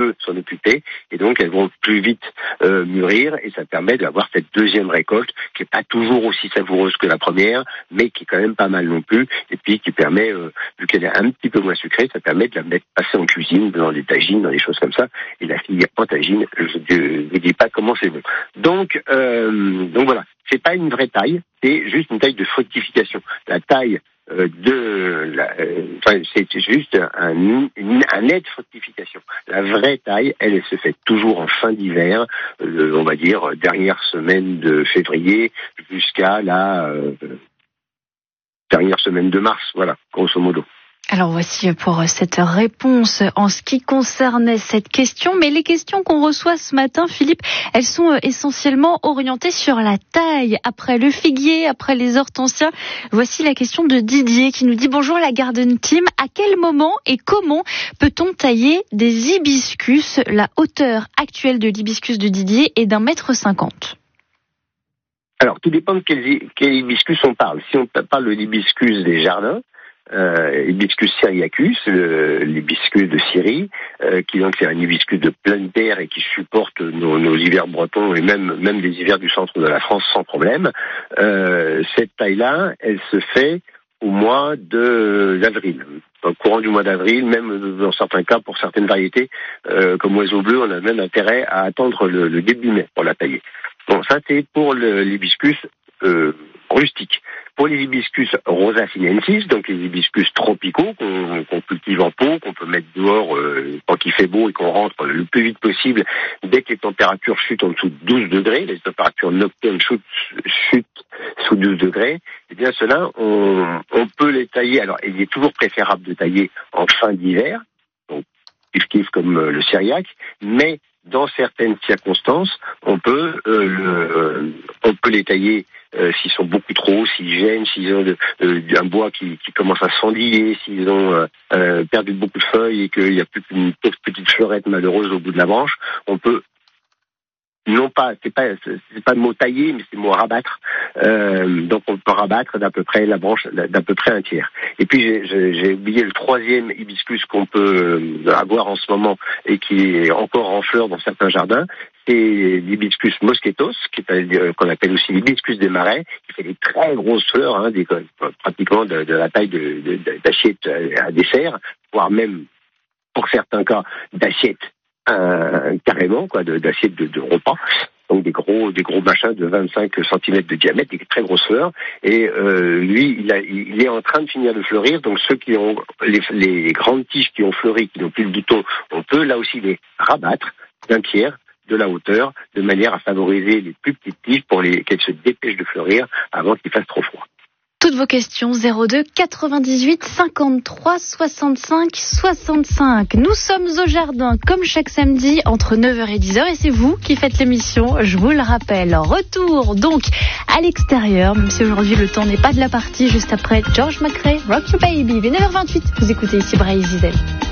peut s'en occuper, et donc elles vont plus vite mûrir, et ça permet d'avoir cette deuxième récolte qui est pas toujours aussi savoureuse que la première, mais qui est quand même pas mal non plus, et puis qui permet, vu qu'elle est un petit peu moins sucrée, ça permet de la mettre passer en cuisine, dans des tagines, dans des choses comme ça, et la fille en tagine, je ne dis pas comment c'est bon. Donc voilà, c'est pas une vraie taille, c'est juste une taille de fructification. La taille c'est juste un aide fructification. La vraie taille, elle se fait toujours en fin d'hiver, on va dire dernière semaine de février jusqu'à la dernière semaine de mars, voilà, grosso modo. Alors voici pour cette réponse en ce qui concernait cette question. Mais les questions qu'on reçoit ce matin, Philippe, elles sont essentiellement orientées sur la taille. Après le figuier, après les hortensias, voici la question de Didier qui nous dit « Bonjour la Garden Team, à quel moment et comment peut-on tailler des hibiscus ? La hauteur actuelle de l'hibiscus de Didier est d'1,50 m. » Alors, tout dépend de quel hibiscus on parle. Si on parle de l'hibiscus des jardins, hibiscus syriacus, l'hibiscus de Syrie, qui donc c'est un hibiscus de pleine terre et qui supporte nos hivers bretons et même des hivers du centre de la France sans problème. Cette taille-là, elle se fait au mois d'avril. Au courant du mois d'avril, même dans certains cas, pour certaines variétés, comme oiseau bleu, on a même intérêt à attendre le début mai pour la tailler. Bon, ça c'est pour l'hibiscus rustique. Pour les hibiscus rosa sinensis, donc les hibiscus tropicaux qu'on cultive en pot, qu'on peut mettre dehors quand il fait beau et qu'on rentre le plus vite possible dès que les températures chutent en dessous de 12 degrés, les températures nocturnes chutent sous 12 degrés, eh bien cela on peut les tailler. Alors il est toujours préférable de tailler en fin d'hiver, donc kiff comme le syriaque, mais dans certaines circonstances, on peut les tailler s'ils sont beaucoup trop hauts, s'ils gênent, s'ils ont un bois qui commence à s'endiller, s'ils ont perdu beaucoup de feuilles et qu'il n'y a plus qu'une petite fleurette malheureuse au bout de la branche. On peut c'est pas le mot tailler, mais c'est le mot rabattre. Donc on peut rabattre d'à peu près la branche d'à peu près un tiers. Et puis j'ai oublié le troisième hibiscus qu'on peut avoir en ce moment et qui est encore en fleurs dans certains jardins. C'est l'hibiscus mosquetos, qu'on appelle aussi l'hibiscus des marais, qui fait des très grosses fleurs, pratiquement de la taille d'assiette à dessert, voire même pour certains cas d'assiette carrément, d'assiette de repas. Donc des gros machins de 25 cm de diamètre, des très grosses fleurs. Et lui, il est en train de finir de fleurir. Donc ceux qui ont les grandes tiges qui ont fleuri, qui n'ont plus le bouton, on peut là aussi les rabattre d'un tiers de la hauteur, de manière à favoriser les plus petites tiges pour qu'elles se dépêchent de fleurir avant qu'il fasse trop froid. Toutes vos questions 02 98 53 65 65. Nous sommes au jardin comme chaque samedi entre 9h et 10h et c'est vous qui faites l'émission, je vous le rappelle. Retour donc à l'extérieur, même si aujourd'hui le temps n'est pas de la partie, juste après George McRae, Rock Your Baby, 9h28. Vous écoutez ici Bray Zizel.